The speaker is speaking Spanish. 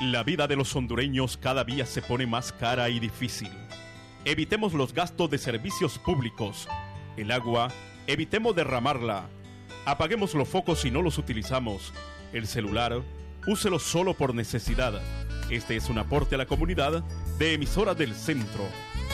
La vida de los hondureños cada día se pone más cara y difícil. Evitemos los gastos de servicios públicos. El agua, evitemos derramarla. Apaguemos los focos si no los utilizamos. El celular, úselo solo por necesidad. Este es un aporte a la comunidad de Emisoras del Centro.